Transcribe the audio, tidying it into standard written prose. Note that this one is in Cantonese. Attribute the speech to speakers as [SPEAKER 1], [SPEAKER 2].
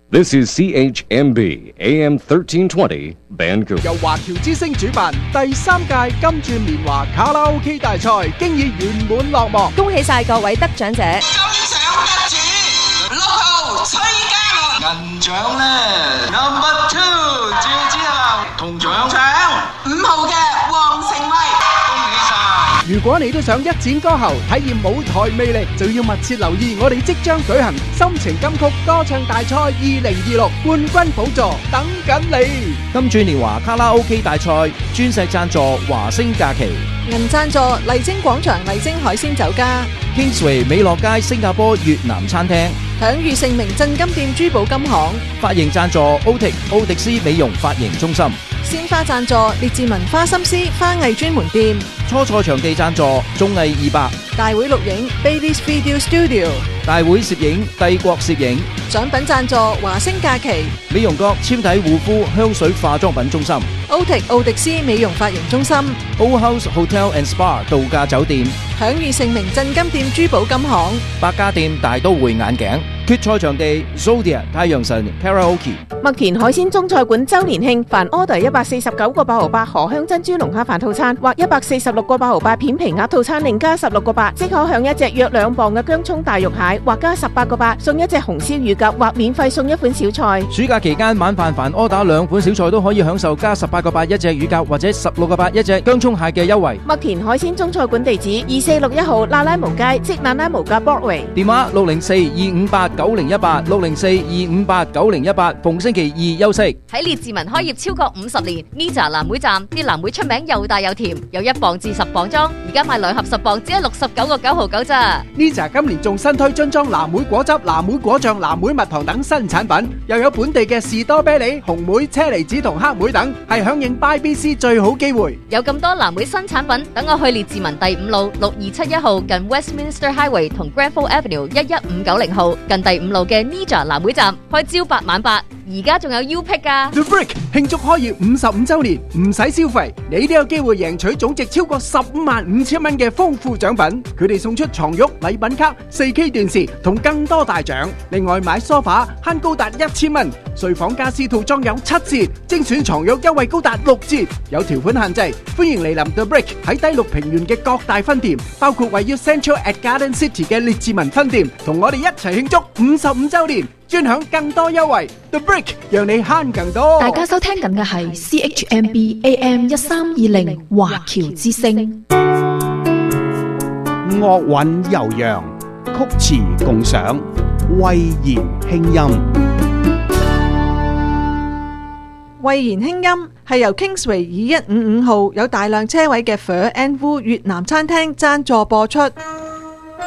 [SPEAKER 1] This is CHMB AM 1320 Vancouver。
[SPEAKER 2] 由華僑之星主辦第3屆金鑽年華卡拉 OK 大賽，經已圓滿落幕。
[SPEAKER 3] 恭喜晒各位得獎者！
[SPEAKER 4] 金獎得主6號崔嘉倫，銀獎呢 No.2 趙子豪，銅獎5號嘅黃成威，恭喜晒！
[SPEAKER 2] 如果你都想一展歌喉，體驗舞台魅力，就要密切留意我哋即將舉行心情金曲歌唱大賽2026冠軍寶座，等緊你！
[SPEAKER 5] 金鑽年華卡拉 OK 大賽鑽石贊助華星假期，
[SPEAKER 3] 銀贊助麗晶廣場麗晶海鮮酒家，
[SPEAKER 5] Kingsway 美樂街新加坡越南餐廳，
[SPEAKER 3] 享譽盛名鎮金店珠寶金行，
[SPEAKER 5] 髮型贊助奧迪斯美容髮型中心，
[SPEAKER 3] 鮮花贊助列治文花心思花藝專門店，
[SPEAKER 5] 初賽場地贊助綜藝200，
[SPEAKER 3] 大會錄影 Bailey's Video Studio，
[SPEAKER 5] 大會攝影帝國攝影，
[SPEAKER 3] 獎品贊助華星假期，
[SPEAKER 5] 美容閣纖體護膚香水化妝品中心，
[SPEAKER 3] 奧迪斯美容髮型中心，
[SPEAKER 5] Old House Hotel and Spa 度假酒店，
[SPEAKER 3] 享譽盛名鎮金店珠寶金行，
[SPEAKER 5] 百家店大都會眼鏡，決賽場地 Zodiac 太陽神 Karaoke，
[SPEAKER 6] 麥田海鮮中菜館周年慶，凡 order 149個8毫8荷香珍珠龍蝦飯套餐或146個8毫8片皮鴨套餐，另加16個8，即可享一隻約2磅嘅薑葱大肉蟹，或加18個8送一隻紅燒乳鴿，或免費送一款小菜。
[SPEAKER 5] 暑假期間晚飯凡 order 2款小菜都可以享受加18個8一隻乳鴿或者16個8一隻薑葱蟹嘅優惠。
[SPEAKER 6] 麥田海鮮中菜館地址2461號那拉無街，即那拉無街 Broadway，
[SPEAKER 5] 電話604-258-9018 604-258-9018，逢星期二休息。
[SPEAKER 7] 喺列治文開業超過50年 ，Nija 藍莓站啲藍莓出名又大又甜，有1磅至10磅裝，而家買2盒10磅只係69個9毫9咋。
[SPEAKER 2] Nija 今年仲新推樽裝藍莓果汁、藍莓果醬、藍莓蜜糖等新產品，又有本地嘅士多啤梨、紅莓、車厘子同黑莓等，係響應 BYBC 最好機會。
[SPEAKER 7] 有咁多藍莓新產品，等我去列治文第5路6271號近 Westminster Highway 同 Granville Avenue 11590號近第5路嘅 Nija 藍莓站開朝8晚8，而家仲有 U Pick 㗎。
[SPEAKER 2] The Brick 慶祝開業55週年，唔使消費，你都有機會贏取總值超過15,500蚊嘅豐富獎品。佢哋送出床褥、禮品卡、4K 電視同更多大獎。另外買梳化慳高達1000蚊，睡房家私套裝有7折，精選床褥優惠高達6折。有條款限制，歡迎嚟臨 The Brick 喺低綠平原嘅各大分店，包括位於 Central at Garden City 嘅列治文分店，同我哋一齊慶祝55週年。專享更多優惠 ，The Brick 讓你慳更多。
[SPEAKER 8] 大家收聽緊嘅係 CHMB AM 1320華僑之聲。
[SPEAKER 9] 樂韻悠揚，曲詞共賞，蔚然輕音。
[SPEAKER 3] 蔚然輕音係由 Kingsway 2155號有大量車位嘅 Phở and Vu 越南餐廳贊助播出。